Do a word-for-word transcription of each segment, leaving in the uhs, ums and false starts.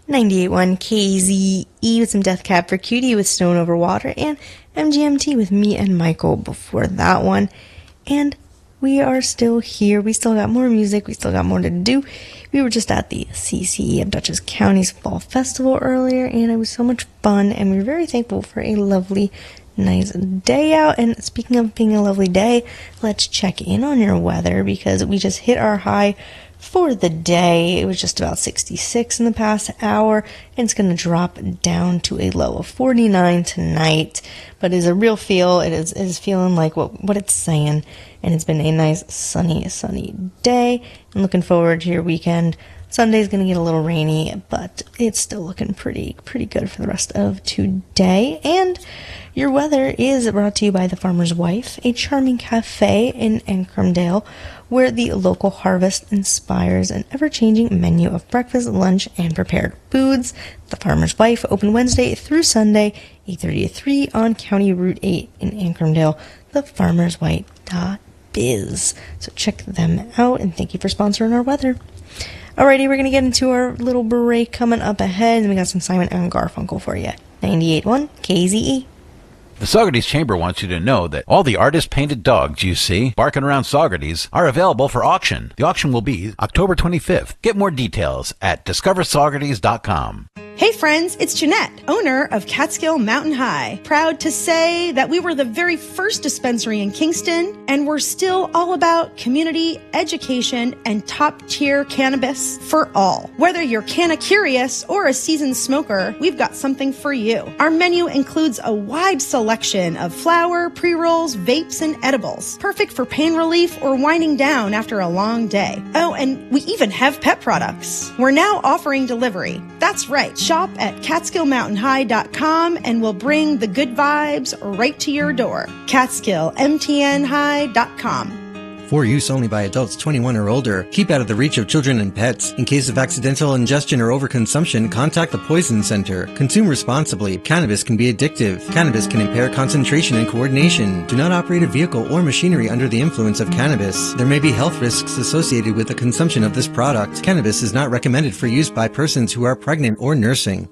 ninety-eight point one K Z E with some Death Cab for Cutie with Stone Over Water, and M G M T with Me and Michael before that one. And we are still here. We still got more music. We still got more to do. We were just at the C C E of Dutchess County's Fall Festival earlier, and it was so much fun, and we were very thankful for a lovely, nice day out. And speaking of being a lovely day, let's check in on your weather, because we just hit our high for the day. It was just about sixty-six in the past hour, and it's going to drop down to a low of forty-nine tonight. But it is a real feel. It is, it is feeling like what, what it's saying, and it's been a nice sunny, sunny day. I'm looking forward to your weekend. Sunday's going to get a little rainy, but it's still looking pretty, pretty good for the rest of today. And your weather is brought to you by The Farmer's Wife, a charming cafe in Ancrumdale, where the local harvest inspires an ever-changing menu of breakfast, lunch, and prepared foods. The Farmer's Wife, open Wednesday through Sunday, eight thirty to three on County Route eight in Ancrumdale, the farmers wife dot biz. So check them out, and thank you for sponsoring our weather. Alrighty, we're going to get into our little break coming up ahead, and we got some Simon and Garfunkel for you. ninety-eight point one K Z E. The Saugerties Chamber wants you to know that all the artist-painted dogs you see barking around Saugerties are available for auction. The auction will be October twenty-fifth. Get more details at discover saugerties dot com. Hey friends, it's Jeanette, owner of Catskill Mountain High. Proud to say that we were the very first dispensary in Kingston, and we're still all about community, education, and top-tier cannabis for all. Whether you're canna-curious or a seasoned smoker, we've got something for you. Our menu includes a wide selection of flower, pre-rolls, vapes, and edibles, perfect for pain relief or winding down after a long day. Oh, and we even have pet products. We're now offering delivery. That's right. Shop at catskill mountain high dot com and we'll bring the good vibes right to your door. catskill m t n high dot com. For use only by adults twenty-one or older. Keep out of the reach of children and pets. In case of accidental ingestion or overconsumption, contact the Poison Center. Consume responsibly. Cannabis can be addictive. Cannabis can impair concentration and coordination. Do not operate a vehicle or machinery under the influence of cannabis. There may be health risks associated with the consumption of this product. Cannabis is not recommended for use by persons who are pregnant or nursing.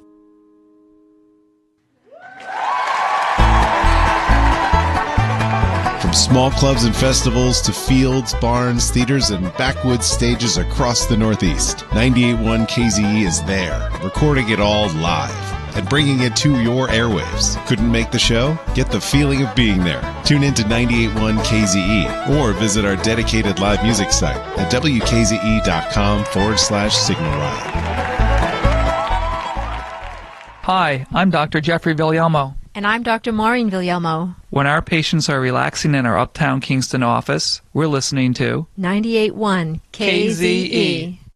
From small clubs and festivals to fields, barns, theaters, and backwoods stages across the Northeast, ninety-eight point one K Z E is there, recording it all live and bringing it to your airwaves. Couldn't make the show? Get the feeling of being there. Tune in to ninety-eight point one K Z E or visit our dedicated live music site at W K Z E dot com forward slash Signal Ride. Hi, I'm Doctor Jeffrey Villalmo. And I'm Doctor Maureen Villalmo. When our patients are relaxing in our Uptown Kingston office, we're listening to ninety-eight point one K Z E.